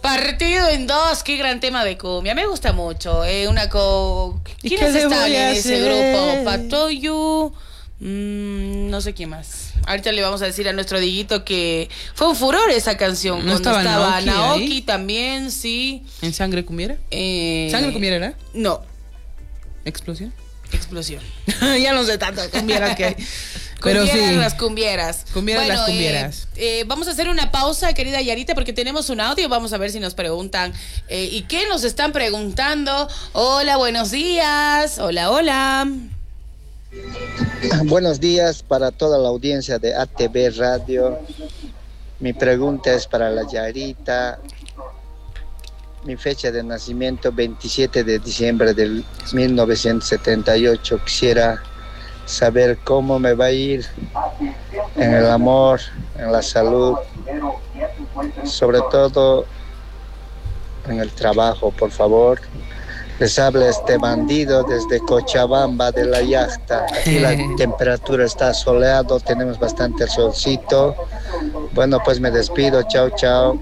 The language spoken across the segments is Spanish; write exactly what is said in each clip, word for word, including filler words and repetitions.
Partido en dos, qué gran tema de cumbia. Me gusta mucho. Eh, una co... ¿Quiénes qué están en ese hacer? grupo? Patoyu, mmm, no sé quién más. Ahorita le vamos a decir a nuestro Diguito que fue un furor esa canción. ¿No cuando estaba estaba Naoki Naoki ahí? También, sí. ¿En Sangre Cumbiera? Eh... ¿Sangre Cumbiera era? No. ¿Explosión? Explosión. Ya no sé tanto cumbieras que hay. Pero Cumbieras, sí. las cumbieras. Cumbieras, bueno, las cumbieras. Eh, eh, vamos a hacer una pausa, querida Yarita, porque tenemos un audio. Vamos a ver si nos preguntan. Eh, ¿Y qué nos están preguntando? Hola, buenos días. Hola, hola. Buenos días para toda la audiencia de A T V Radio. Mi pregunta es para la Yarita. Mi fecha de nacimiento, veintisiete de diciembre del mil novecientos setenta y ocho. Quisiera saber cómo me va a ir en el amor, en la salud, sobre todo en el trabajo, por favor. Les habla este bandido desde Cochabamba de la Yachta. Aquí la temperatura está soleado, tenemos bastante solcito. Bueno, pues me despido, chao, chao.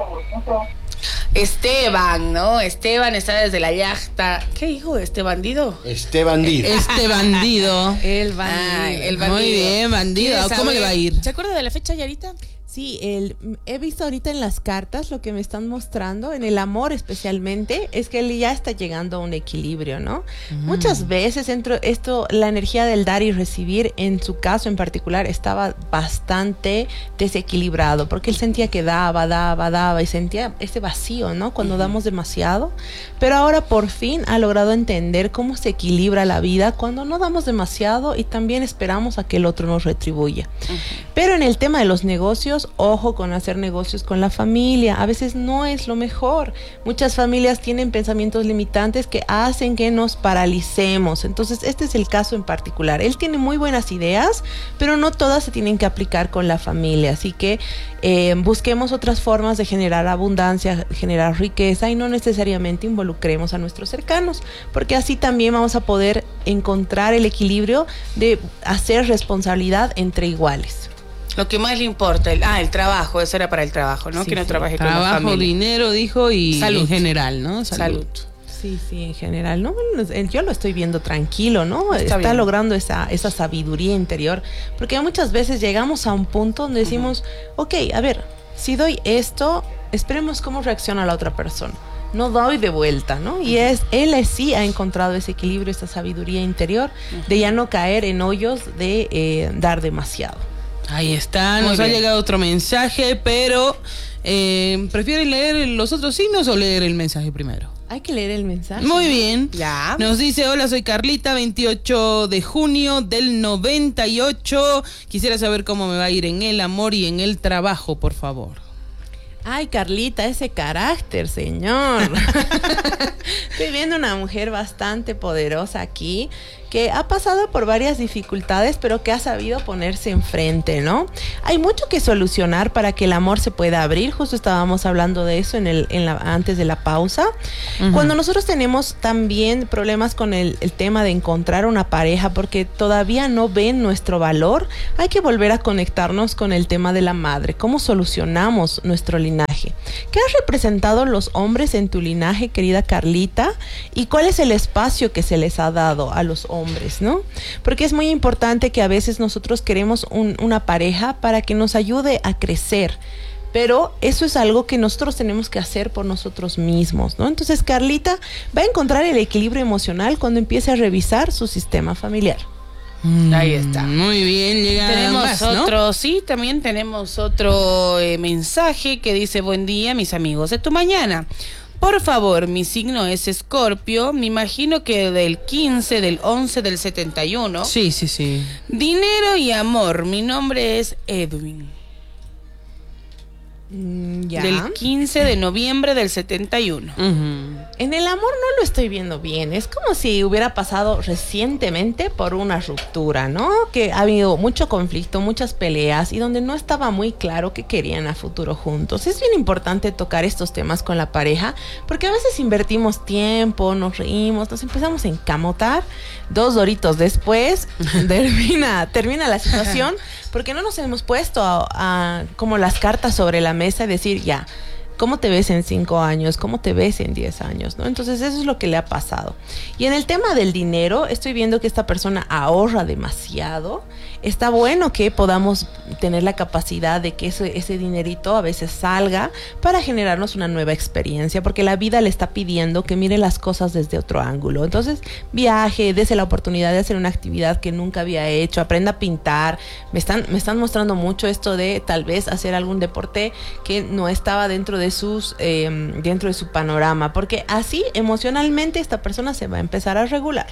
Esteban, ¿no? Esteban está desde la Yachta. ¿Qué dijo este bandido? Este bandido. Este bandido. El bandido. Ay, el bandido. Muy bien, bandido. ¿Quieres ¿Cómo saber? le va a ir? ¿Se acuerda de la fecha, Yarita? Sí, el, he visto ahorita en las cartas lo que me están mostrando, en el amor especialmente, es que él ya está llegando a un equilibrio, ¿no? Mm. Muchas veces entro, esto, la energía del dar y recibir, en su caso en particular, estaba bastante desequilibrado, porque él sentía que daba, daba, daba, y sentía este vacío, ¿no? Cuando uh-huh. damos demasiado, pero ahora por fin ha logrado entender cómo se equilibra la vida cuando no damos demasiado y también esperamos a que el otro nos retribuya. Uh-huh. Pero en el tema de los negocios, ojo con hacer negocios con la familia, a veces no es lo mejor. Muchas familias tienen pensamientos limitantes que hacen que nos paralicemos. Entonces este es el caso en particular. Él tiene muy buenas ideas, pero no todas se tienen que aplicar con la familia, así que eh, busquemos otras formas de generar abundancia, generar riqueza, y no necesariamente involucremos a nuestros cercanos, porque así también vamos a poder encontrar el equilibrio de hacer responsabilidad entre iguales. Lo que más le importa, el, ah, el trabajo, eso era para el trabajo, ¿no? Sí, que no sí. trabaje con la Trabajo, familia. dinero, dijo, y Salud. en general, ¿no? Salud. Salud. Sí, sí, en general, ¿no? Yo lo estoy viendo tranquilo, ¿no? Está, Está bien. logrando esa, esa sabiduría interior, porque muchas veces llegamos a un punto donde decimos, uh-huh. ok, a ver, si doy esto, esperemos cómo reacciona la otra persona. No doy de vuelta, ¿no? Y es él sí ha encontrado ese equilibrio, esa sabiduría interior, uh-huh. de ya no caer en hoyos de eh, dar demasiado. Ahí está, Muy nos bien. ha llegado otro mensaje, pero eh, ¿prefiere leer los otros signos o leer el mensaje primero? Hay que leer el mensaje. Muy bien. Ya. Nos dice, hola, soy Carlita, veintiocho de junio del noventa y ocho. Quisiera saber cómo me va a ir en el amor y en el trabajo, por favor. Ay, Carlita, ese carácter, señor. Estoy viendo una mujer bastante poderosa aquí, que ha pasado por varias dificultades, pero que ha sabido ponerse enfrente, ¿no? Hay mucho que solucionar para que el amor se pueda abrir. Justo estábamos hablando de eso en el, en la, antes de la pausa. Uh-huh. Cuando nosotros tenemos también problemas con el, el tema de encontrar una pareja, porque todavía no ven nuestro valor, hay que volver a conectarnos con el tema de la madre. ¿Cómo solucionamos nuestro linaje? ¿Qué has representado los hombres en tu linaje, querida Carlita? ¿Y cuál es el espacio que se les ha dado a los hombres? hombres, ¿no? Porque es muy importante que a veces nosotros queremos un, una pareja para que nos ayude a crecer, pero eso es algo que nosotros tenemos que hacer por nosotros mismos, ¿no? Entonces Carlita va a encontrar el equilibrio emocional cuando empiece a revisar su sistema familiar. Mm, Ahí está. Muy bien, llega Tenemos más, ¿no? otro, sí, también tenemos otro eh, mensaje que dice, buen día, mis amigos de tu mañana. Por favor, mi signo es Escorpio, me imagino que del quince, del once, del setenta y uno. Sí, sí, sí. Dinero y amor, mi nombre es Edwin. Mm, ya. Del quince de noviembre del setenta y uno. Uh-huh. En el amor no lo estoy viendo bien. Es como si hubiera pasado recientemente por una ruptura, ¿no? Que ha habido mucho conflicto, muchas peleas y donde no estaba muy claro qué querían a futuro juntos. Es bien importante tocar estos temas con la pareja porque a veces invertimos tiempo, nos reímos, nos empezamos a encamotar. Dos doritos después termina, termina la situación porque no nos hemos puesto a, a, como las cartas sobre la mesa y decir ya, ¿Cómo te ves en cinco años? ¿Cómo te ves en diez años? ¿No? Entonces eso es lo que le ha pasado. Y en el tema del dinero, estoy viendo que esta persona ahorra demasiado. Está bueno que podamos tener la capacidad de que ese, ese dinerito a veces salga para generarnos una nueva experiencia, porque la vida le está pidiendo que mire las cosas desde otro ángulo. Entonces, viaje, dése la oportunidad de hacer una actividad que nunca había hecho, aprenda a pintar. Me están, me están mostrando mucho esto de tal vez hacer algún deporte que no estaba dentro de sus, eh, dentro de su panorama, porque así emocionalmente esta persona se va a empezar a regular.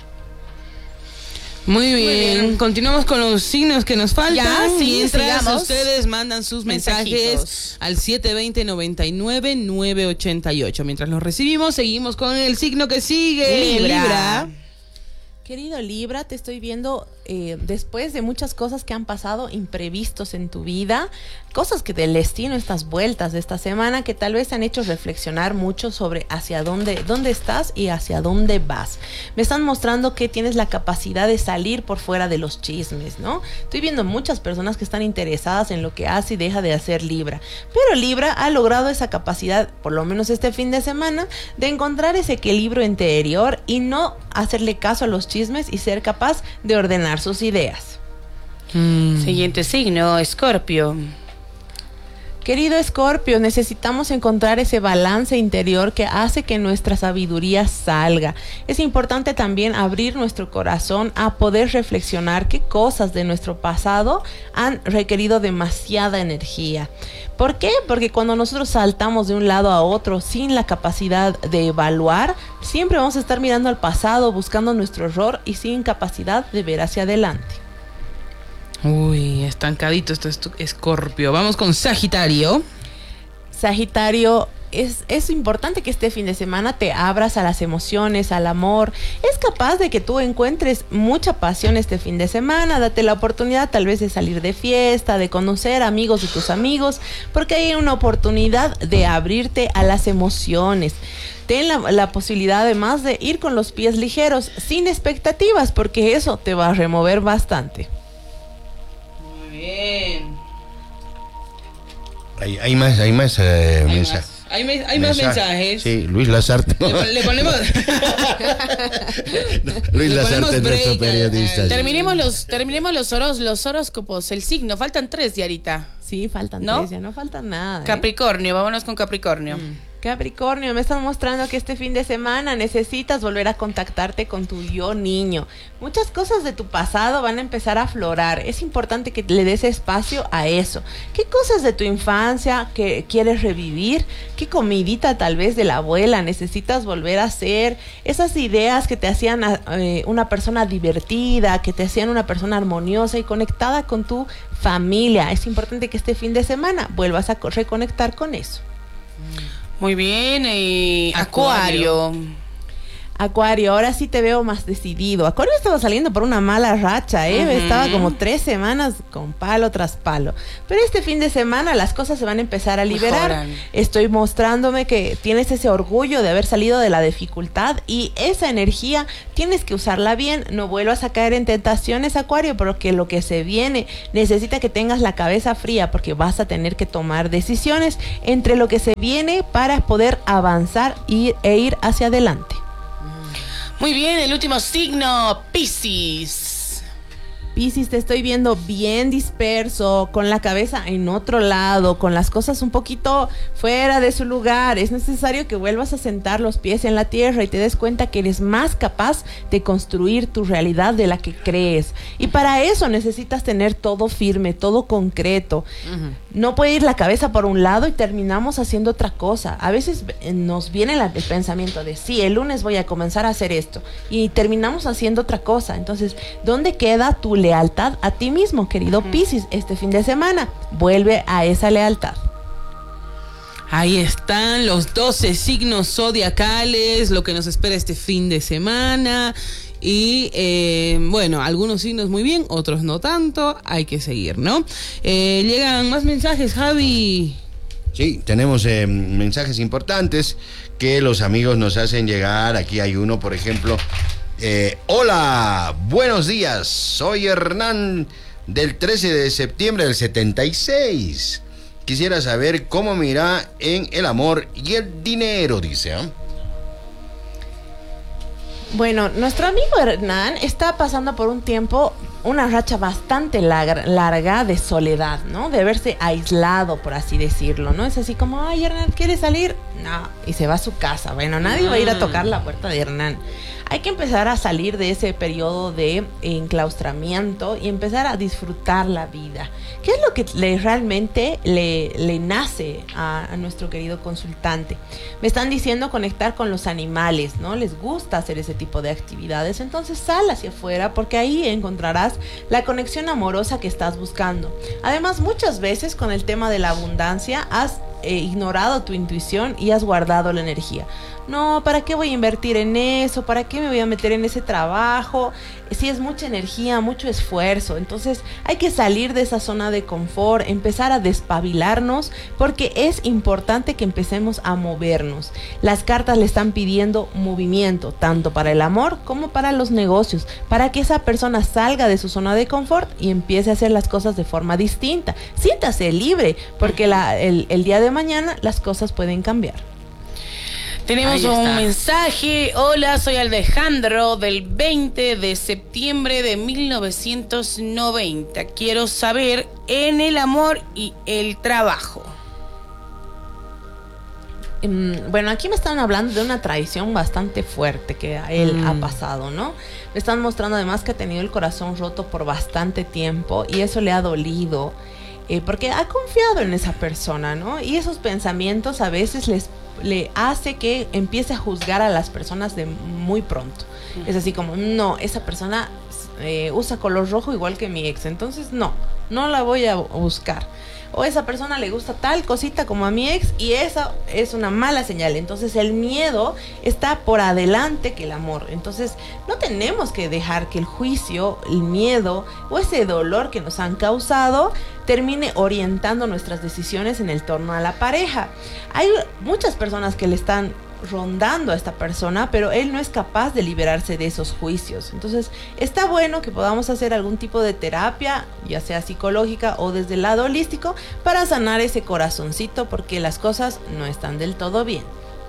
Muy bien. Muy bien, continuamos con los signos que nos faltan. Ya, sí, mientras sigamos. Ustedes mandan sus mensajes al siete dos cero, noventa y nueve, nueve ochenta y ocho. Mientras los recibimos, seguimos con el signo que sigue. Libra. Libra. Querido Libra, te estoy viendo eh, después de muchas cosas que han pasado imprevistos en tu vida, cosas que del destino, estas vueltas de esta semana que tal vez te han hecho reflexionar mucho sobre hacia dónde, dónde estás y hacia dónde vas. Me están mostrando que tienes la capacidad de salir por fuera de los chismes, ¿no? Estoy viendo muchas personas que están interesadas en lo que hace y deja de hacer Libra, pero Libra ha logrado esa capacidad, por lo menos este fin de semana, de encontrar ese equilibrio interior y no hacerle caso a los chismes y ser capaz de ordenar sus ideas. Mm. Siguiente signo, Escorpio. Querido Escorpio, necesitamos encontrar ese balance interior que hace que nuestra sabiduría salga. Es importante también abrir nuestro corazón a poder reflexionar qué cosas de nuestro pasado han requerido demasiada energía. ¿Por qué? Porque cuando nosotros saltamos de un lado a otro sin la capacidad de evaluar, siempre vamos a estar mirando al pasado, buscando nuestro error y sin capacidad de ver hacia adelante. Uy, estancadito esto es Escorpio. Vamos con Sagitario. Sagitario, es, es importante que este fin de semana te abras a las emociones, al amor. Es capaz de que tú encuentres mucha pasión este fin de semana. Date la oportunidad tal vez de salir de fiesta, de conocer amigos de tus amigos, porque hay una oportunidad de abrirte a las emociones. Ten la, la posibilidad además de ir con los pies ligeros, sin expectativas, porque eso te va a remover bastante. Bien. Hay, hay más, hay más eh, hay mensajes. Más. Hay, me, hay más mensajes. Sí, Luis Lazarte. Le, le ponemos. Luis le Lazarte es nuestro break, periodista. Terminemos los, terminemos los, horos, los horóscopos, el signo. Faltan tres, Yarita. Sí, faltan ¿No? tres, ya no falta nada. ¿eh? Capricornio, vámonos con Capricornio. Mm. Capricornio, me están mostrando que este fin de semana necesitas volver a contactarte con tu yo niño. Muchas cosas de tu pasado van a empezar a aflorar. Es importante que le des espacio a eso. ¿Qué cosas de tu infancia que quieres revivir? ¿Qué comidita tal vez de la abuela necesitas volver a hacer? Esas ideas que te hacían eh, una persona divertida, que te hacían una persona armoniosa y conectada con tu familia. Es importante que este fin de semana vuelvas a reconectar con eso. Muy bien, eh, Acuario. Acuario. Acuario, ahora sí te veo más decidido. Acuario estaba saliendo por una mala racha, ¿eh? Uh-huh. Estaba como tres semanas con palo tras palo. Pero este fin de semana las cosas se van a empezar a liberar. Mejoran. Estoy mostrándome que tienes ese orgullo de haber salido de la dificultad y esa energía tienes que usarla bien. No vuelvas a caer en tentaciones, Acuario, porque lo que se viene necesita que tengas la cabeza fría porque vas a tener que tomar decisiones entre lo que se viene para poder avanzar y, e ir hacia adelante. Muy bien, el último signo, Piscis. Piscis, te estoy viendo bien disperso, con la cabeza en otro lado, con las cosas un poquito fuera de su lugar. Es necesario que vuelvas a sentar los pies en la tierra y te des cuenta que eres más capaz de construir tu realidad de la que crees. Y para eso necesitas tener todo firme, todo concreto. Uh-huh. No puede ir la cabeza por un lado y terminamos haciendo otra cosa. A veces nos viene el pensamiento de, sí, el lunes voy a comenzar a hacer esto. Y terminamos haciendo otra cosa. Entonces, ¿dónde queda tu lealtad a ti mismo, querido uh-huh. Piscis? Este fin de semana, vuelve a esa lealtad. Ahí están los doce signos zodiacales, lo que nos espera este fin de semana. Y eh, bueno, algunos signos muy bien, otros no tanto, hay que seguir, ¿no? Eh, llegan más mensajes, Javi. Sí, tenemos eh, mensajes importantes que los amigos nos hacen llegar. Aquí hay uno, por ejemplo. Eh, Hola, buenos días, soy Hernán del trece de septiembre del setenta y seis. quisiera saber cómo me irá en el amor y el dinero, dice. ¿eh? Bueno, nuestro amigo Hernán está pasando por un tiempo, una racha bastante larga, larga de soledad, ¿no? De verse aislado, por así decirlo, ¿no? Es así como, ay, Hernán, ¿quieres salir? No, y se va a su casa. Bueno, nadie va a ir a tocar la puerta de Hernán. Hay que empezar a salir de ese periodo de enclaustramiento y empezar a disfrutar la vida. ¿Qué es lo que le, realmente le, le nace a, a nuestro querido consultante? Me están diciendo conectar con los animales, ¿no? Les gusta hacer ese tipo de actividades. Entonces sal hacia afuera porque ahí encontrarás la conexión amorosa que estás buscando. Además, muchas veces con el tema de la abundancia has eh, ignorado tu intuición y has guardado la energía. No, ¿para qué voy a invertir en eso? ¿Para qué me voy a meter en ese trabajo? Si es mucha energía, mucho esfuerzo. Entonces hay que salir de esa zona de confort, empezar a despabilarnos, porque es importante que empecemos a movernos. Las cartas le están pidiendo movimiento, tanto para el amor como para los negocios, para que esa persona salga de su zona de confort y empiece a hacer las cosas de forma distinta. Siéntase libre, porque la, el, el día de mañana las cosas pueden cambiar. Tenemos un mensaje. Hola, soy Alejandro del veinte de septiembre de mil novecientos noventa. Quiero saber en el amor y el trabajo. Bueno, aquí me están hablando de una traición bastante fuerte que a él mm. ha pasado, ¿no? Me están mostrando además que ha tenido el corazón roto por bastante tiempo y eso le ha dolido, eh, porque ha confiado en esa persona, ¿no? Y esos pensamientos a veces les le hace que empiece a juzgar a las personas de muy pronto. Uh-huh. Es así como, no, esa persona eh, usa color rojo igual que mi ex, entonces no, no la voy a buscar. O esa persona le gusta tal cosita como a mi ex y esa es una mala señal. Entonces el miedo está por adelante que el amor. Entonces no tenemos que dejar que el juicio, el miedo o ese dolor que nos han causado termine orientando nuestras decisiones en el torno a la pareja. Hay muchas personas que le están rondando a esta persona, pero él no es capaz de liberarse de esos juicios. Entonces está bueno que podamos hacer algún tipo de terapia, ya sea psicológica o desde el lado holístico, para sanar ese corazoncito, porque las cosas no están del todo bien.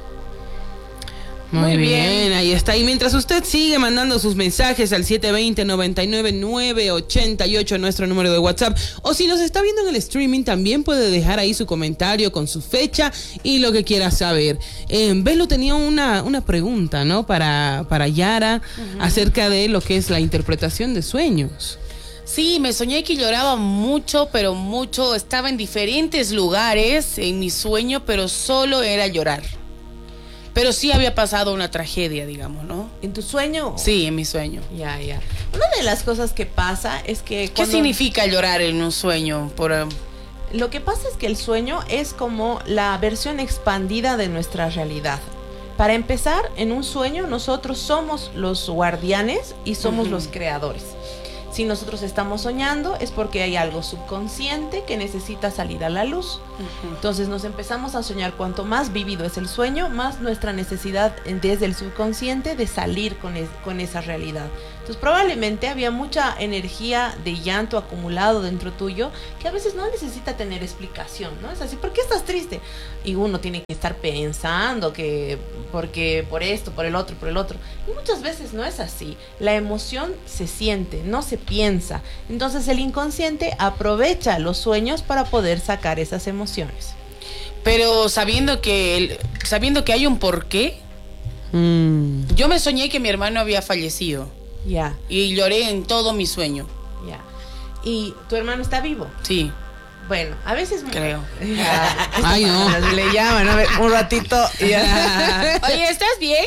Muy, Muy bien. bien, ahí está. Y mientras usted sigue mandando sus mensajes al siete dos cero, nueve nueve nueve, ocho ocho, nuestro número de WhatsApp, o si nos está viendo en el streaming, también puede dejar ahí su comentario con su fecha y lo que quiera saber. Eh, Belo tenía una, una pregunta, ¿no? Para, para Yara, uh-huh. acerca de lo que es la interpretación de sueños. Sí, me soñé que lloraba mucho, pero mucho. Estaba en diferentes lugares en mi sueño, pero solo era llorar. Pero sí había pasado una tragedia, digamos, ¿no? ¿En tu sueño? Sí, en mi sueño. Ya, ya. Una de las cosas que pasa es que... ¿Qué cuando... significa llorar en un sueño? Por, um... Lo que pasa es que el sueño es como la versión expandida de nuestra realidad. Para empezar, en un sueño nosotros somos los guardianes y somos uh-huh. los creadores. Si nosotros estamos soñando es porque hay algo subconsciente que necesita salir a la luz. Uh-huh. Entonces nos empezamos a soñar. Cuanto más vívido es el sueño, más nuestra necesidad desde el subconsciente de salir con, es, con esa realidad. Entonces probablemente había mucha energía de llanto acumulado dentro tuyo que a veces no necesita tener explicación, ¿no? Es así, ¿por qué estás triste? Y uno tiene que estar pensando que porque por esto, por el otro, por el otro. Y muchas veces no es así. La emoción se siente, no se piensa. Entonces el inconsciente aprovecha los sueños para poder sacar esas emociones. Pero sabiendo que el, sabiendo que hay un porqué, mm. yo me soñé que mi hermano había fallecido. Ya. Yeah. Y lloré en todo mi sueño. Ya. Yeah. ¿Y tu hermano está vivo? Sí. Bueno, a veces... Creo. Ya, Ay, no. Se le llama, ¿no? Un ratito y ya. Oye, ¿estás bien?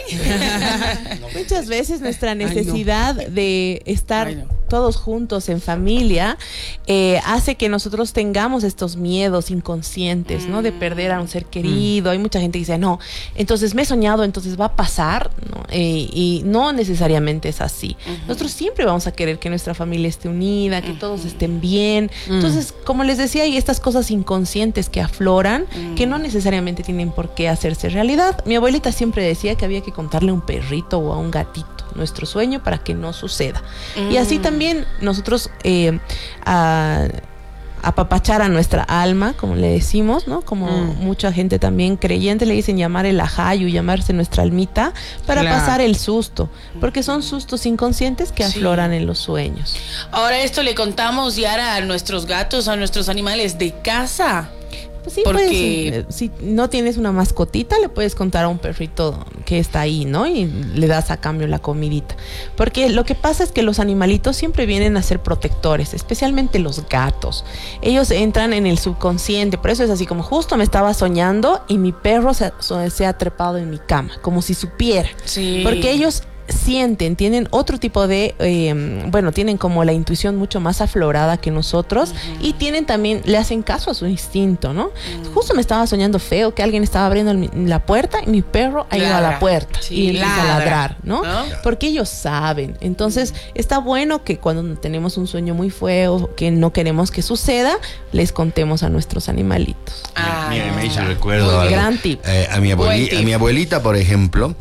Muchas veces nuestra necesidad Ay, no. de estar... Ay, no. todos juntos en familia eh, hace que nosotros tengamos estos miedos inconscientes, ¿no? De perder a un ser querido. Hay mucha gente que dice, no, entonces me he soñado, entonces va a pasar, ¿no? Eh, y no necesariamente es así. Uh-huh. Nosotros siempre vamos a querer que nuestra familia esté unida, que uh-huh. todos estén bien. Uh-huh. Entonces, como les decía, hay estas cosas inconscientes que afloran, uh-huh. que no necesariamente tienen por qué hacerse realidad. Mi abuelita siempre decía que había que contarle a un perrito o a un gatito nuestro sueño para que no suceda. Mm. Y así también nosotros eh, a, apapachar a nuestra alma, como le decimos, ¿no? Como mm. mucha gente también creyente le dicen llamar el ajayu, llamarse nuestra almita, para claro. pasar el susto, porque son sustos inconscientes que sí. afloran en los sueños. Ahora esto le contamos ya a nuestros gatos, a nuestros animales de casa. Pues sí, porque puedes, si no tienes una mascotita, le puedes contar a un perrito que está ahí, ¿no? Y le das a cambio la comidita. Porque lo que pasa es que los animalitos siempre vienen a ser protectores, especialmente los gatos. Ellos entran en el subconsciente, por eso es así como justo me estaba soñando y mi perro se, se ha trepado en mi cama, como si supiera. Sí. Porque ellos sienten, tienen otro tipo de, eh, bueno, tienen como la intuición mucho más aflorada que nosotros uh-huh. y tienen también, le hacen caso a su instinto, ¿no? Uh-huh. Justo me estaba soñando feo que alguien estaba abriendo la puerta y mi perro ha ido a la puerta sí, y empieza ladra. a ladrar, ¿no? ¿no? Porque ellos saben. Entonces, uh-huh. está bueno que cuando tenemos un sueño muy feo, que no queremos que suceda, les contemos a nuestros animalitos. Ah, mira, me hizo recuerdo algo. Gran tip. Eh, a, mi abueli- a mi abuelita, por ejemplo,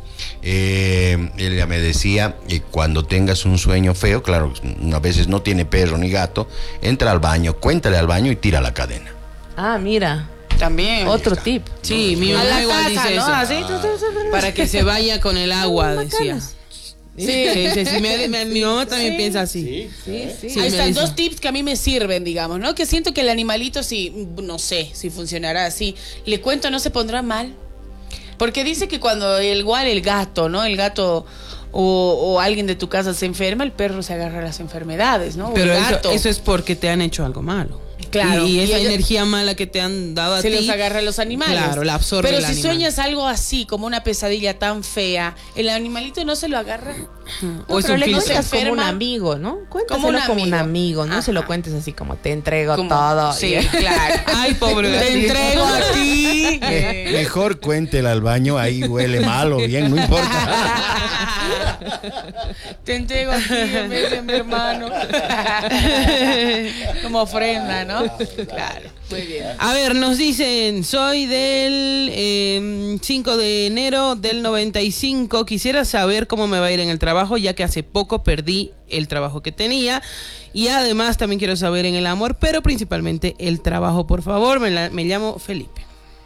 Eh, ella me decía que cuando tengas un sueño feo, claro, a veces no tiene perro ni gato, entra al baño, cuéntale al baño y tira la cadena. Ah, mira. También. Otro tip. Sí, mi mamá igual dice eso. ¿no? ¿Sí? Ah, para que se vaya con el agua, decía. Sí, sí, sí, sí, mi, mi, mi mamá también sí. piensa así. Sí, sí. sí Ahí están dos tips que a mí me sirven, digamos, ¿no? Que siento que el animalito, si, no sé, si funcionará así, le cuento, no se pondrá mal. Porque dice que cuando igual el gato, ¿no? El gato o, o alguien de tu casa se enferma, el perro se agarra a las enfermedades, ¿no? O Pero el gato. Eso, eso es porque te han hecho algo malo. Claro. Y, y esa y ella, energía mala que te han dado a se ti. Se los agarra a los animales. Claro, la absorbe Pero el si animal. sueñas algo así, como una pesadilla tan fea, ¿el animalito no se lo agarra? No, o pero le cuentas como un amigo, ¿no? Cuéntaselo como un amigo, como un amigo ¿no? Ajá. Se lo cuentes así como te entrego como, todo. Sí, claro. Ay, pobre. Te entrego a ti. Eh, mejor cuéntela al baño, ahí huele mal o bien, no importa. Te entrego a ti en vez de mi hermano. Como ofrenda, ¿no? Claro, muy bien. A ver, nos dicen, soy del eh, cinco de enero del noventa y cinco. Quisiera saber cómo me va a ir en el trabajo, ya que hace poco perdí el trabajo que tenía. Y además también quiero saber en el amor, pero principalmente el trabajo, por favor. Me, la, me llamo Felipe.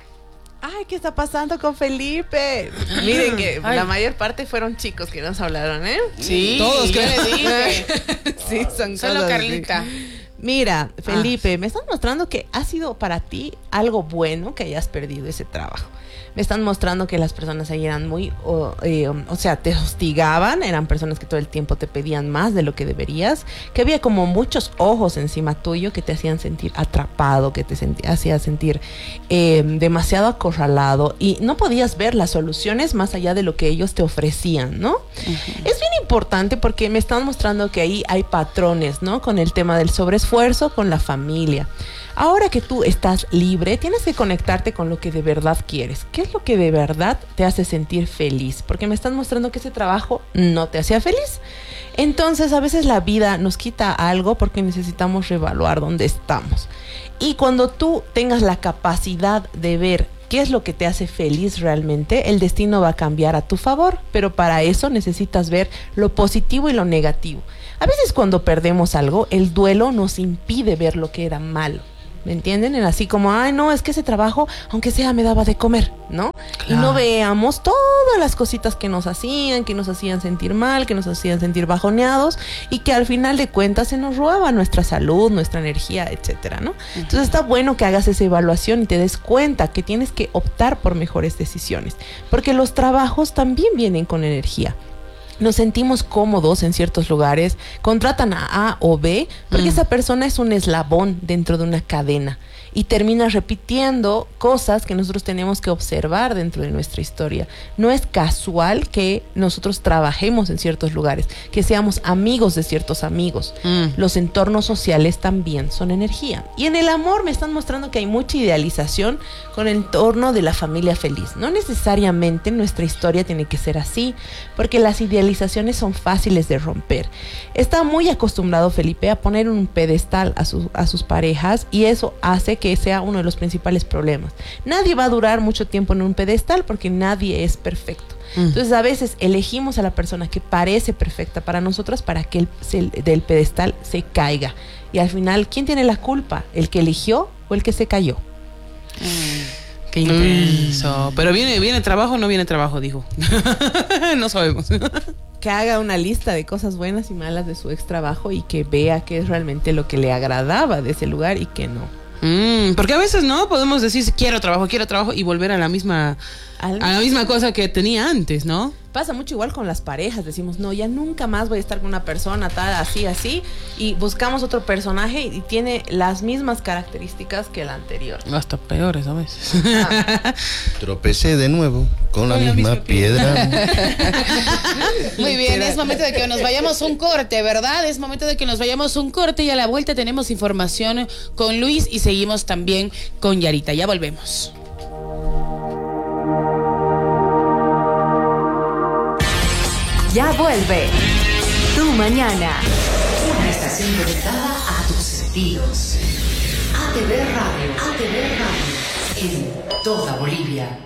Ay, ¿qué está pasando con Felipe? Miren que Ay. la mayor parte fueron chicos que nos hablaron, ¿eh? Sí, todos yo le dije. Sí, son Solo todos, Carlita. Sí. Mira, Felipe, ah. me están mostrando que ha sido para ti algo bueno que hayas perdido ese trabajo. Me están mostrando que las personas ahí eran muy, o, eh, o sea, te hostigaban, eran personas que todo el tiempo te pedían más de lo que deberías, que había como muchos ojos encima tuyo que te hacían sentir atrapado, que te senti- hacía sentir eh, demasiado acorralado y no podías ver las soluciones más allá de lo que ellos te ofrecían, ¿no? Uh-huh. Es bien importante porque me están mostrando que ahí hay patrones, ¿no? Con el tema del sobreesfuerzo, con la familia. Ahora que tú estás libre, tienes que conectarte con lo que de verdad quieres. ¿Qué es lo que de verdad te hace sentir feliz? Porque me están mostrando que ese trabajo no te hacía feliz. Entonces, a veces la vida nos quita algo porque necesitamos reevaluar dónde estamos. Y cuando tú tengas la capacidad de ver qué es lo que te hace feliz realmente, el destino va a cambiar a tu favor. Pero para eso necesitas ver lo positivo y lo negativo. A veces cuando perdemos algo, el duelo nos impide ver lo que era malo. ¿Me entienden? Era así como, ay, no, es que ese trabajo, aunque sea, me daba de comer, ¿no? Claro. Y no veamos todas las cositas que nos hacían, que nos hacían sentir mal, que nos hacían sentir bajoneados y que al final de cuentas se nos robaba nuestra salud, nuestra energía, etcétera, ¿no? Uh-huh. Entonces está bueno que hagas esa evaluación y te des cuenta que tienes que optar por mejores decisiones, porque los trabajos también vienen con energía. Nos sentimos cómodos en ciertos lugares, contratan a A o B, porque mm. esa persona es un eslabón dentro de una cadena y termina repitiendo cosas que nosotros tenemos que observar dentro de nuestra historia. No es casual que nosotros trabajemos en ciertos lugares, que seamos amigos de ciertos amigos. Mm. Los entornos sociales también son energía. Y en el amor me están mostrando que hay mucha idealización con el entorno de la familia feliz. No necesariamente nuestra historia tiene que ser así, porque las idealizaciones son fáciles de romper. Está muy acostumbrado Felipe a poner un pedestal a, su, a sus parejas y eso hace que sea uno de los principales problemas. Nadie va a durar mucho tiempo en un pedestal porque nadie es perfecto. Mm. Entonces a veces elegimos a la persona que parece perfecta para nosotros para que el, se, del pedestal se caiga. Y al final, ¿quién tiene la culpa? ¿El que eligió o el que se cayó? Mm. Qué intenso. Mm. Pero viene, viene trabajo o no viene trabajo, dijo. No sabemos. Que haga una lista de cosas buenas y malas de su ex trabajo y que vea qué es realmente lo que le agradaba de ese lugar y qué no. Mm, porque a veces no podemos decir quiero trabajo, quiero trabajo y volver a la misma Al... a la misma cosa que tenía antes, ¿no? Pasa mucho igual con las parejas, decimos, no, ya nunca más voy a estar con una persona tal, así, así, y buscamos otro personaje y tiene las mismas características que el anterior. Hasta peores a veces. Ah. Tropecé de nuevo con la, con la misma, misma piedra. Muy bien, es momento de que nos vayamos un corte, ¿verdad? Es momento de que nos vayamos un corte y a la vuelta tenemos información con Luis y seguimos también con Yarita. Ya volvemos. Ya vuelve Tu Mañana. Una estación conectada a tus sentidos. A T V Radio. A T V Radio. En toda Bolivia.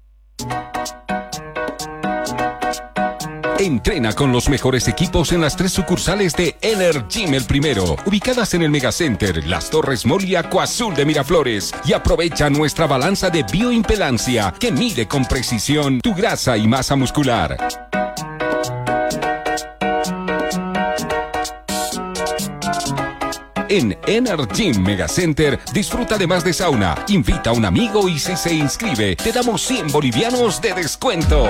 Entrena con los mejores equipos en las tres sucursales de Energym El Primero, ubicadas en el Megacenter, Las Torres Mall y Acuazul de Miraflores. Y aprovecha nuestra balanza de bioimpedancia que mide con precisión tu grasa y masa muscular. En Energym Megacenter disfruta además de sauna, invita a un amigo y si se inscribe te damos cien bolivianos de descuento.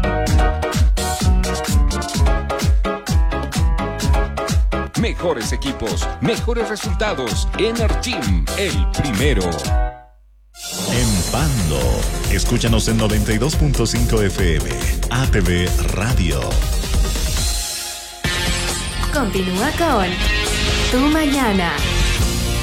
Mejores equipos, mejores resultados. Energym El Primero. En Pando, escúchanos en noventa y dos punto cinco F M, A T V Radio. Continúa con Tu Mañana.